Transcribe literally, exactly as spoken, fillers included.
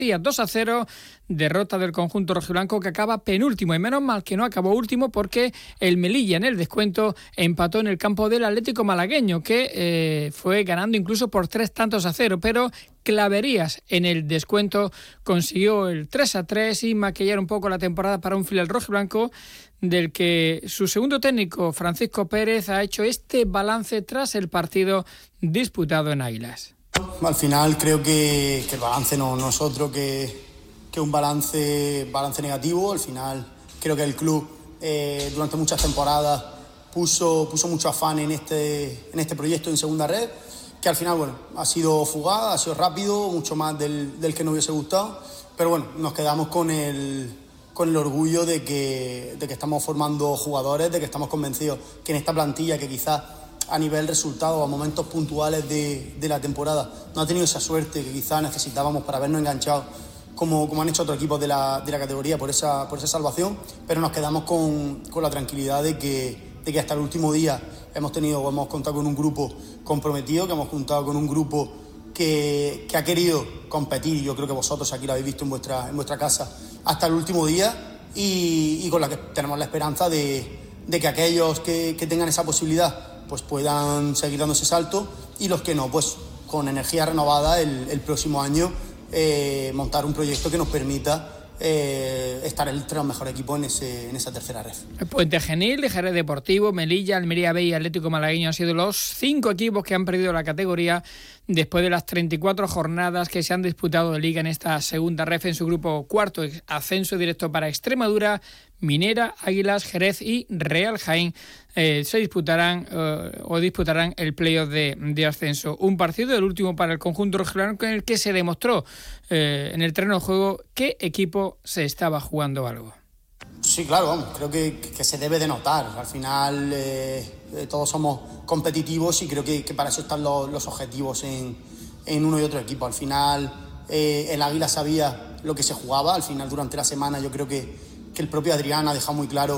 dos a cero, derrota del conjunto rojiblanco que acaba penúltimo, y menos mal que no acabó último, porque el Melilla en el descuento empató en el campo del Atlético malagueño, que eh, fue ganando incluso por tres tantos a cero, pero Claverías en el descuento consiguió el tres a tres y maquillar un poco la temporada para un filial rojiblanco, del que su segundo técnico, Francisco Pérez, ha hecho este balance tras el partido disputado en Águilas. Al final creo que, que el balance no, no es otro que, que un balance, balance negativo. Al final creo que el club eh, durante muchas temporadas puso, puso mucho afán en este, en este proyecto en segunda red, que al final bueno, ha sido fugaz, ha sido rápido, mucho más del, del que nos hubiese gustado, pero bueno, nos quedamos con el, con el orgullo de que, de que estamos formando jugadores, de que estamos convencidos que en esta plantilla, que quizás a nivel resultado, a momentos puntuales de, de la temporada, no ha tenido esa suerte que quizás necesitábamos para habernos enganchado, como, como han hecho otros equipos de la, de la categoría, por esa, por esa salvación, pero nos quedamos con, con la tranquilidad de que, de que hasta el último día hemos tenido, hemos contado con un grupo comprometido, que hemos contado con un grupo que, que ha querido competir. Yo creo que vosotros aquí lo habéis visto en vuestra, en vuestra casa hasta el último día, y, y con la que tenemos la esperanza de, de que aquellos que, que tengan esa posibilidad pues puedan seguir dando ese salto, y los que no, pues con energía renovada el, el próximo año eh, montar un proyecto que nos permita eh, estar entre los mejores equipos en, ese, en esa tercera red. El Puente Genil, Jerez Deportivo, Melilla, Almería B y Atlético Malagueño han sido los cinco equipos que han perdido la categoría después de las treinta y cuatro jornadas que se han disputado de liga en esta segunda ref. En su grupo cuarto, ascenso directo para Extremadura, Minera, Águilas, Jerez y Real Jaén eh, se disputarán eh, o disputarán el playoff de, de ascenso. Un partido, el último para el conjunto rojiblanco, en el que se demostró eh, en el terreno de juego qué equipo se estaba jugando algo. Sí, claro, vamos, creo que, que se debe de notar. Al final eh, todos somos competitivos, y creo que, que para eso están los, los objetivos en, en uno y otro equipo. Al final eh, el Águila sabía lo que se jugaba. Al final, durante la semana, yo creo que, que el propio Adrián ha dejado muy claro